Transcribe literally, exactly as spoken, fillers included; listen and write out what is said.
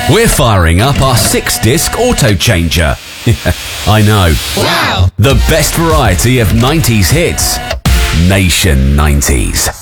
We're firing up our six-disc auto changer. I know. Wow! The best variety of nineties hits. Nation nineties.